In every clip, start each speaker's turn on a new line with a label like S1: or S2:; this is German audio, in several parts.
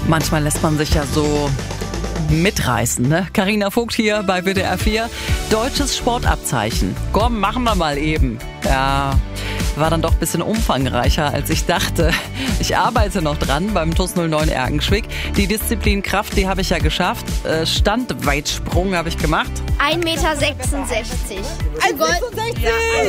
S1: Manchmal lässt man sich ja so mitreißen, ne? Carina Vogt hier bei WDR 4. Deutsches Sportabzeichen. Komm, machen wir mal eben. Ja, war dann doch ein bisschen umfangreicher, als ich dachte. Ich arbeite noch dran beim TuS 09 Erkenschwick. Die Disziplin Kraft, die habe ich ja geschafft. Standweitsprung habe ich gemacht.
S2: 1,66 Meter. 1,66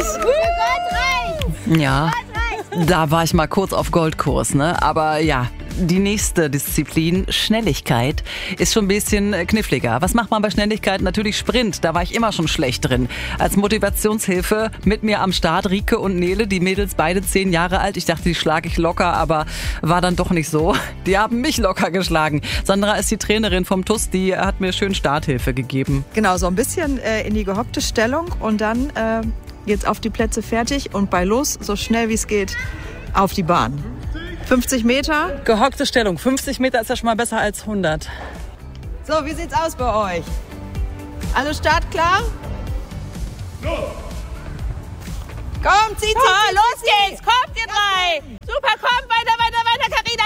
S2: Meter!
S1: Ja, da war ich mal kurz auf Goldkurs, ne? Aber ja, die nächste Disziplin, Schnelligkeit, ist schon ein bisschen kniffliger. Was macht man bei Schnelligkeit? Natürlich Sprint, da war ich immer schon schlecht drin. Als Motivationshilfe mit mir am Start Rike und Nele, die Mädels beide 10 Jahre alt. Ich dachte, die schlage ich locker, aber war dann doch nicht so. Die haben mich locker geschlagen. Sandra ist die Trainerin vom TuS, die hat mir schön Starthilfe gegeben.
S3: Genau, so ein bisschen in die gehockte Stellung und dann geht's auf die Plätze fertig und bei los, so schnell wie es geht, auf die Bahn. 50 Meter.
S1: Gehockte Stellung. 50 Meter ist ja schon mal besser als 100.
S3: So, wie sieht's aus bei euch? Also startklar?
S4: Los!
S3: Komm, zieh,
S2: Los geht's! Kommt ihr drei! Super, komm, weiter, Carina,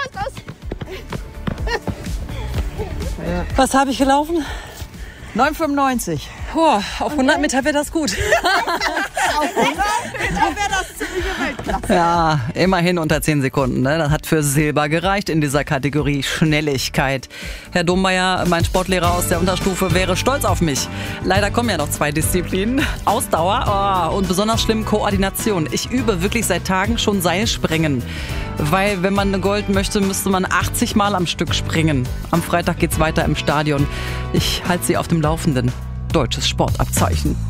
S2: los!
S1: Was habe ich gelaufen?
S3: 9,95.
S1: Boah, auf 100 Meter wäre das gut.
S3: Auf 100 Meter wäre das ziemliche Weltklasse.
S1: Ja, immerhin unter 10 Sekunden. Ne? Das hat für Silber gereicht in dieser Kategorie Schnelligkeit. Herr Dommeier, mein Sportlehrer aus der Unterstufe, wäre stolz auf mich. Leider kommen ja noch 2 Disziplinen. Ausdauer und besonders schlimm Koordination. Ich übe wirklich seit Tagen schon Seilspringen. Weil wenn man eine Gold möchte, müsste man 80 Mal am Stück springen. Am Freitag geht's weiter im Stadion. Ich halte Sie auf dem Laufenden. Deutsches Sportabzeichen.